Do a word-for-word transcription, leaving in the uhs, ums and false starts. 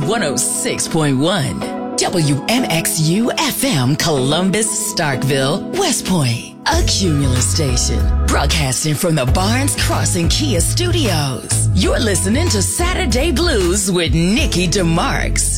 one oh six point one. W M X U F M, Columbus, Starkville, West Point. A Cumulus station, broadcasting from the Barnes Crossing Kia Studios. You're listening to Saturday Blues with Nikki DeMarks.